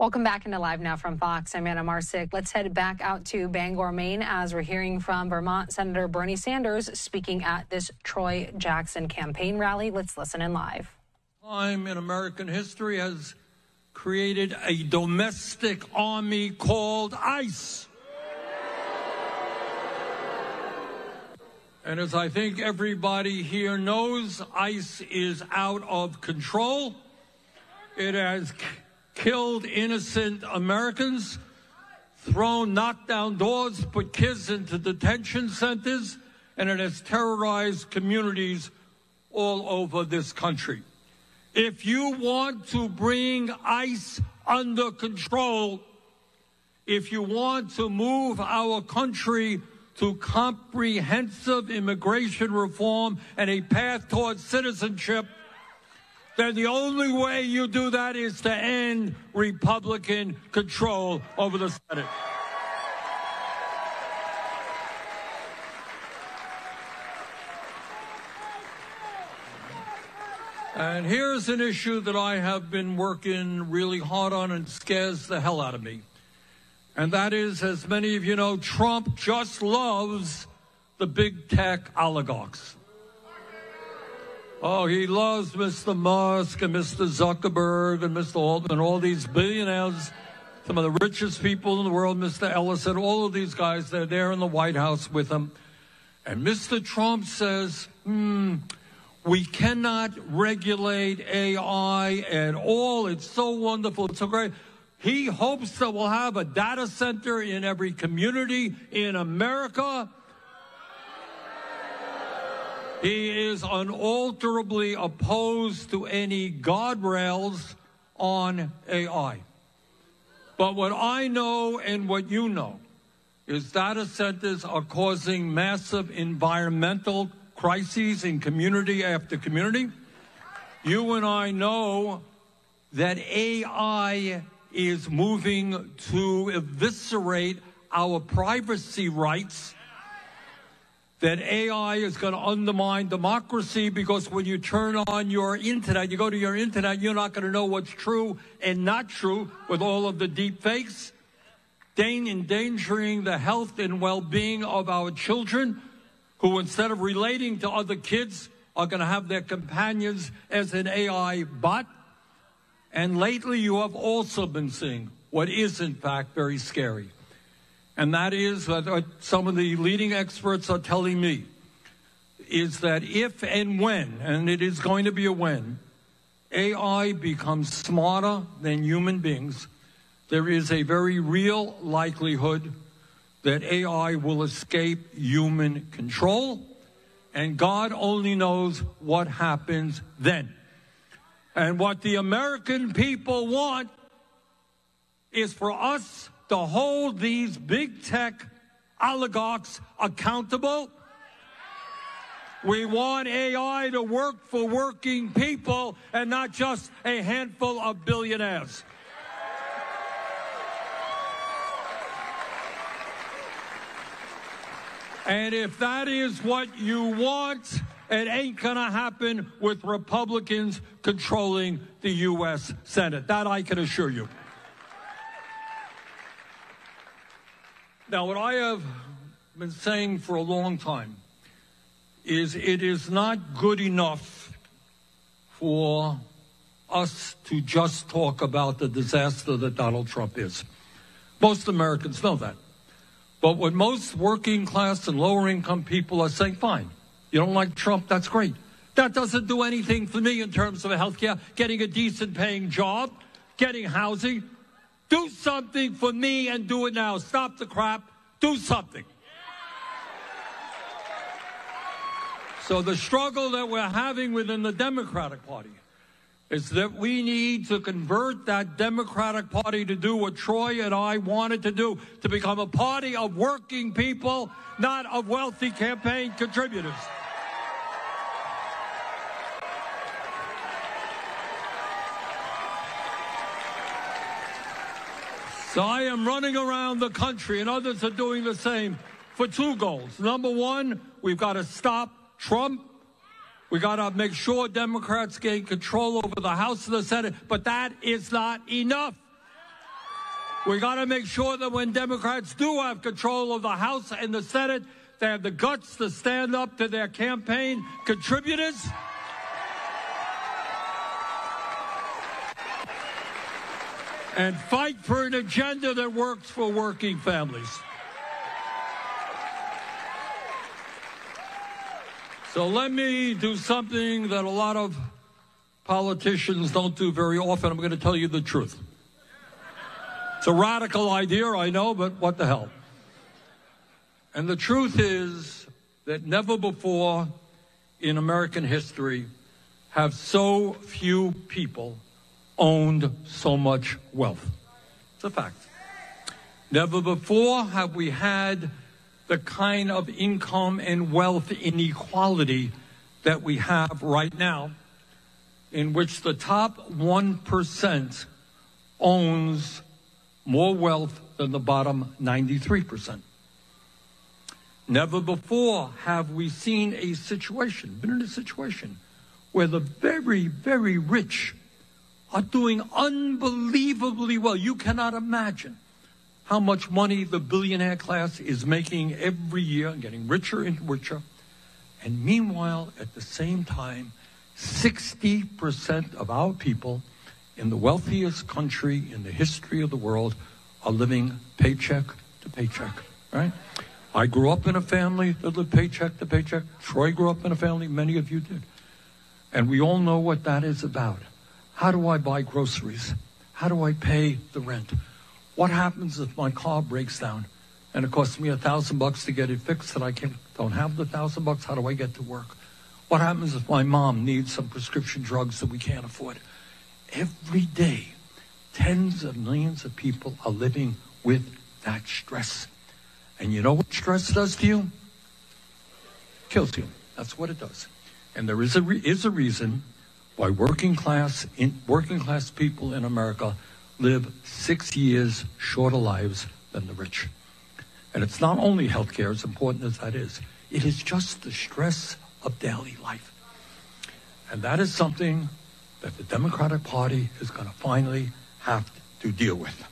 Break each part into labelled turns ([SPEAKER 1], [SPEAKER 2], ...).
[SPEAKER 1] Welcome back into Live Now from Fox. I'm Anna Marsick. Let's head back out to Bangor, Maine, as we're hearing from Vermont Senator Bernie Sanders speaking at this Troy Jackson campaign rally. Let's listen in live.
[SPEAKER 2] Time in American history has created a domestic army called ICE. And as I think everybody here knows, ICE is out of control. It has killed innocent Americans, knocked down doors, put kids into detention centers, and it has terrorized communities all over this country. If you want to bring ICE under control, if you want to move our country to comprehensive immigration reform and a path towards citizenship, then the only way you do that is to end Republican control over the Senate. And here's an issue that I have been working really hard on and scares the hell out of me. And that is, as many of you know, Trump just loves the big tech oligarchs. Oh, he loves Mr. Musk and Mr. Zuckerberg and Mr. Altman, all these billionaires, some of the richest people in the world, Mr. Ellison, all of these guys, they're there in the White House with him. And Mr. Trump says, we cannot regulate AI at all. It's so wonderful. It's so great. He hopes that we'll have a data center in every community in America. He is unalterably opposed to any guardrails on AI. But what I know and what you know is data centers are causing massive environmental crises in community after community. You and I know that AI is moving to eviscerate our privacy rights, that AI is going to undermine democracy because when you turn on your internet, you go to your internet, you're not going to know what's true and not true with all of the deep fakes, endangering the health and well-being of our children, who instead of relating to other kids are going to have their companions as an AI bot. And lately you have also been seeing what is in fact very scary. And that is what some of the leading experts are telling me, is that if and when, and it is going to be a when, AI becomes smarter than human beings, there is a very real likelihood that AI will escape human control, and God only knows what happens then. And what the American people want is for us to hold these big tech oligarchs accountable. We want AI to work for working people and not just a handful of billionaires. And if that is what you want, it ain't going to happen with Republicans controlling the U.S. Senate. That I can assure you. Now, what I have been saying for a long time is it is not good enough for us to just talk about the disaster that Donald Trump is. Most Americans know that. But what most working class and lower income people are saying, fine, you don't like Trump, that's great. That doesn't do anything for me in terms of health care, getting a decent paying job, getting housing. Do something for me and do it now. Stop the crap. Do something. So the struggle that we're having within the Democratic Party is that we need to convert that Democratic Party to do what Troy and I wanted to do, to become a party of working people, not of wealthy campaign contributors. So I am running around the country, and others are doing the same, for two goals. Number one, we've got to stop Trump. We got to make sure Democrats gain control over the House and the Senate, but that is not enough. We got to make sure that when Democrats do have control of the House and the Senate, they have the guts to stand up to their campaign contributors and fight for an agenda that works for working families. So let me do something that a lot of politicians don't do very often. I'm going to tell you the truth. It's a radical idea, I know, but what the hell? And the truth is that never before in American history have so few people owned so much wealth. It's a fact. Never before have we had the kind of income and wealth inequality that we have right now, in which the top 1% owns more wealth than the bottom 93%. Never before have we seen a situation, been in a situation, where the very, very rich are doing unbelievably well. You cannot imagine how much money the billionaire class is making every year and getting richer and richer. And meanwhile, at the same time, 60% of our people in the wealthiest country in the history of the world are living paycheck to paycheck, right? I grew up in a family that lived paycheck to paycheck. Troy grew up in a family, many of you did. And we all know what that is about. How do I buy groceries? How do I pay the rent? What happens if my car breaks down and it costs me $1,000 to get it fixed and I don't have the $1,000? How do I get to work? What happens if my mom needs some prescription drugs that we can't afford? Every day, tens of millions of people are living with that stress. And you know what stress does to you? Kills you. That's what it does. And there is a reason why working class people in America live 6 years shorter lives than the rich. And it's not only healthcare, as important as that is. It is just the stress of daily life. And that is something that the Democratic Party is going to finally have to deal with.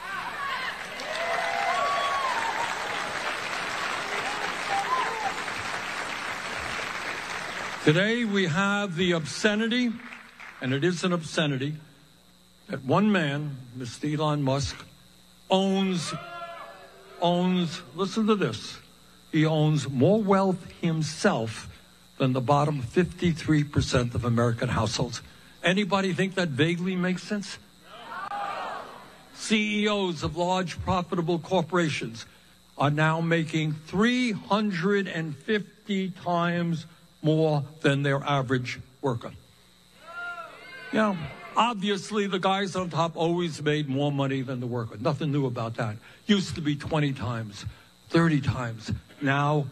[SPEAKER 2] Today we have the obscenity, and it is an obscenity, that one man, Mr. Elon Musk, owns, listen to this, he owns more wealth himself than the bottom 53% of American households. Anybody think that vaguely makes sense? No. CEOs of large profitable corporations are now making 350 times more than their average worker. Now, obviously, the guys on top always made more money than the worker. Nothing new about that. Used to be 20 times, 30 times. Now,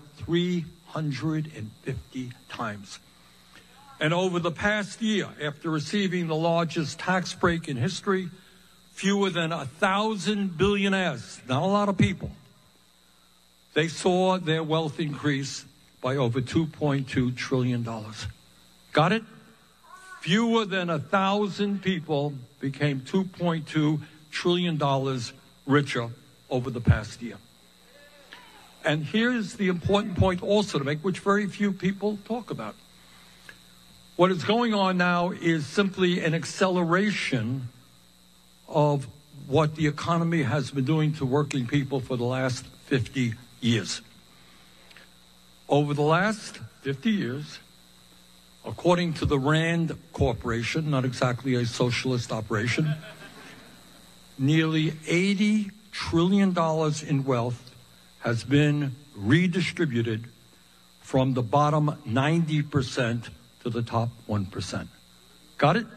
[SPEAKER 2] 350 times. And over the past year, after receiving the largest tax break in history, fewer than 1,000 billionaires, not a lot of people, they saw their wealth increase by over $2.2 trillion. Got it? Fewer than 1,000 people became $2.2 trillion richer over the past year. And here's the important point also to make, which very few people talk about. What is going on now is simply an acceleration of what the economy has been doing to working people for the last 50 years. Over the last 50 years, according to the Rand Corporation, not exactly a socialist operation, nearly $80 trillion in wealth has been redistributed from the bottom 90% to the top 1%. Got it?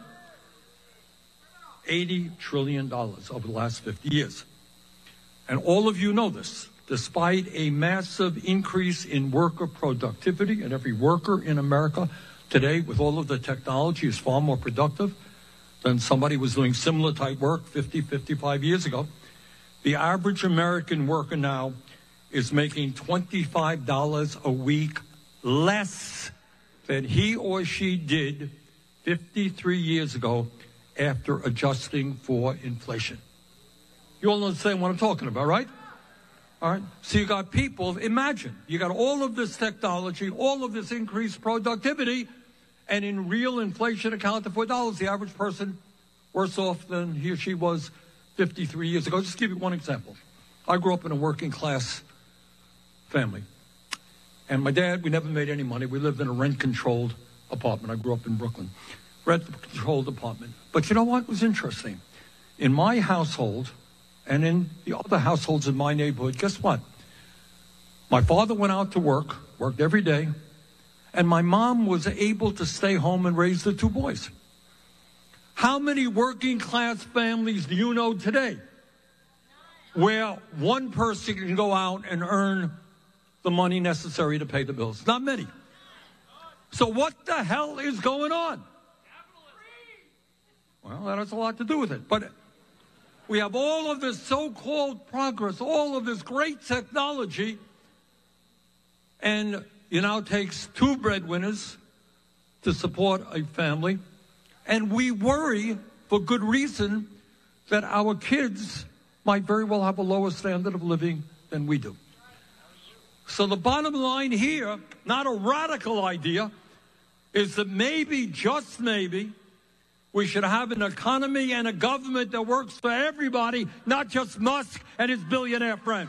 [SPEAKER 2] $80 trillion over the last 50 years. And all of you know this. Despite a massive increase in worker productivity, and every worker in America today, with all of the technology, is far more productive than somebody who was doing similar type work 50, 55 years ago. The average American worker now is making $25 a week less than he or she did 53 years ago after adjusting for inflation. You all understand what I'm talking about, right? All right. So you got people, imagine, you got all of this technology, all of this increased productivity, and in real inflation accounted for dollars, the average person worse off than he or she was 53 years ago. Just give you one example. I grew up in a working class family. And my dad, we never made any money. We lived in a rent-controlled apartment. I grew up in Brooklyn. Rent-controlled apartment. But you know what was interesting? In my household, and in the other households in my neighborhood, guess what? My father went out to work, worked every day, and my mom was able to stay home and raise the two boys. How many working class families do you know today where one person can go out and earn the money necessary to pay the bills? Not many. So what the hell is going on? Well, that has a lot to do with it. But we have all of this so-called progress, all of this great technology, and it now takes two breadwinners to support a family. And we worry, for good reason, that our kids might very well have a lower standard of living than we do. So the bottom line here, not a radical idea, is that maybe, just maybe, we should have an economy and a government that works for everybody, not just Musk and his billionaire friends.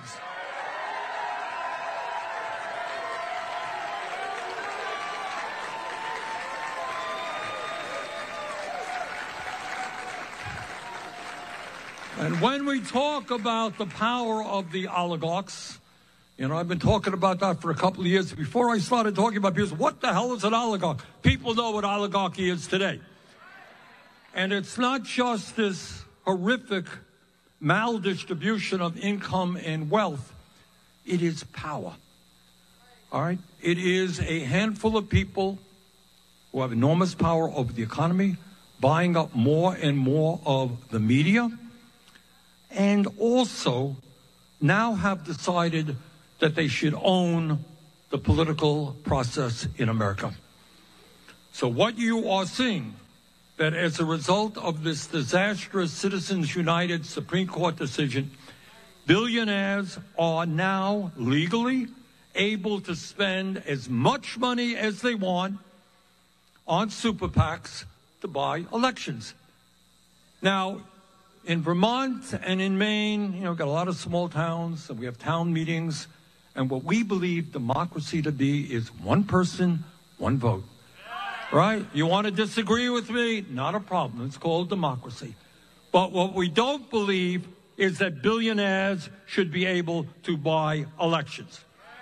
[SPEAKER 2] And when we talk about the power of the oligarchs, you know, I've been talking about that for a couple of years. Before I started talking about abuse, what the hell is an oligarch? People know what oligarchy is today. And it's not just this horrific maldistribution of income and wealth. It is power. All right? It is a handful of people who have enormous power over the economy, buying up more and more of the media, and also now have decided that they should own the political process in America. So what you are seeing, that as a result of this disastrous Citizens United Supreme Court decision, billionaires are now legally able to spend as much money as they want on super PACs to buy elections. Now, in Vermont and in Maine, you know, we've got a lot of small towns, and we have town meetings, and what we believe democracy to be is one person, one vote. Right? You want to disagree with me? Not a problem. It's called democracy. But what we don't believe is that billionaires should be able to buy elections.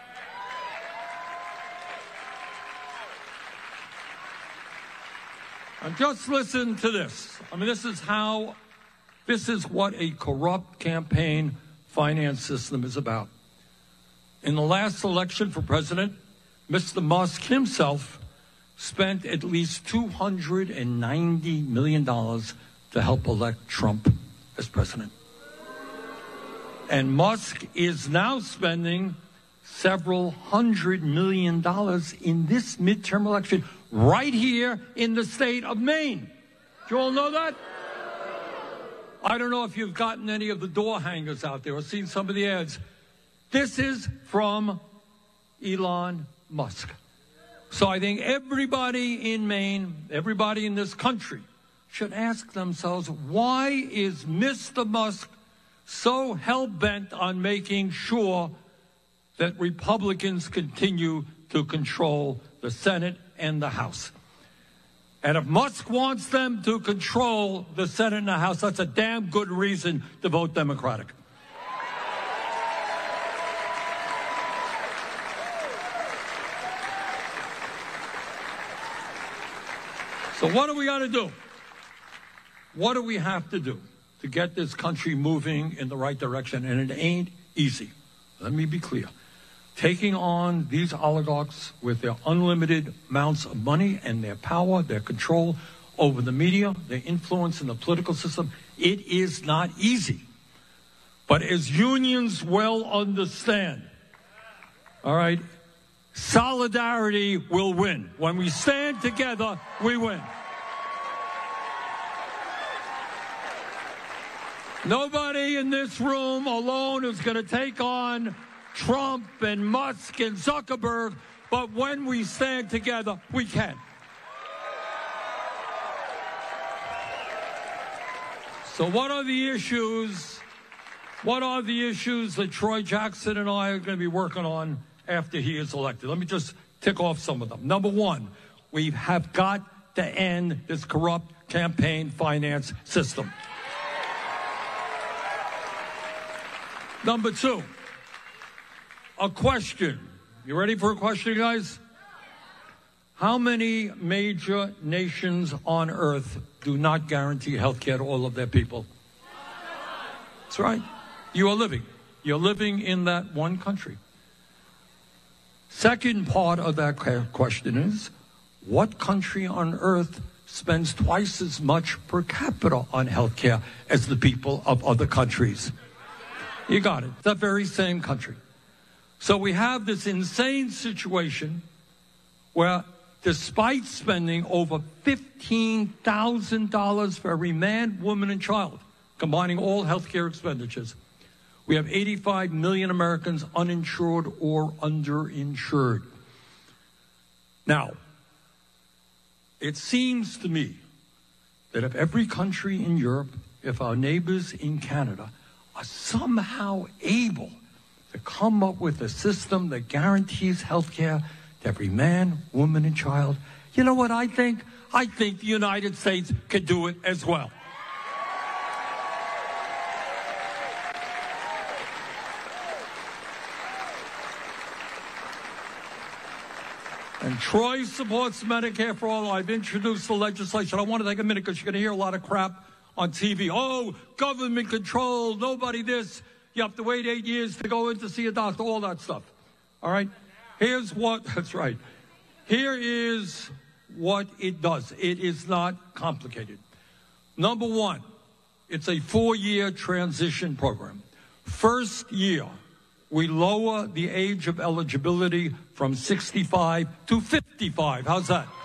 [SPEAKER 2] And just listen to this. I mean, this is what a corrupt campaign finance system is about. In the last election for president, Mr. Musk himself spent at least $290 million to help elect Trump as president. And Musk is now spending several $100 million in this midterm election right here in the state of Maine. Do you all know that? I don't know if you've gotten any of the door hangers out there or seen some of the ads. This is from Elon Musk. So I think everybody in Maine, everybody in this country should ask themselves, why is Mr. Musk so hell-bent on making sure that Republicans continue to control the Senate and the House? And if Musk wants them to control the Senate and the House, that's a damn good reason to vote Democratic. So what do we got to do? What do we have to do to get this country moving in the right direction? And it ain't easy. Let me be clear. Taking on these oligarchs with their unlimited amounts of money and their power, their control over the media, their influence in the political system, it is not easy. But as unions well understand, all right, solidarity will win. When we stand together, we win. Nobody in this room alone is going to take on Trump and Musk and Zuckerberg, but when we stand together, we can. So what are the issues? What are the issues that Troy Jackson and I are going to be working on after he is elected? Let me just tick off some of them. Number one, we have got to end this corrupt campaign finance system. Number two, a question. You ready for a question, guys? How many major nations on earth do not guarantee health care to all of their people? That's right. You are living. You're living in that one country. Second part of that question is, what country on earth spends twice as much per capita on health care as the people of other countries? You got it. That very same country. So we have this insane situation where despite spending over $15,000 for every man, woman, and child, combining all health care expenditures, we have 85 million Americans uninsured or underinsured. Now, it seems to me that if every country in Europe, if our neighbors in Canada are somehow able to come up with a system that guarantees health care to every man, woman, and child, you know what I think? I think the United States could do it as well. And Troy supports Medicare for all. I've introduced the legislation. I want to take a minute because you're going to hear a lot of crap on TV. Oh, government control, nobody this. You have to wait 8 years to go in to see a doctor, all that stuff. All right? Here's what, that's right. Here is what it does. It is not complicated. Number one, it's a 4-year transition program. First year, we lower the age of eligibility from 65 to 55. How's that?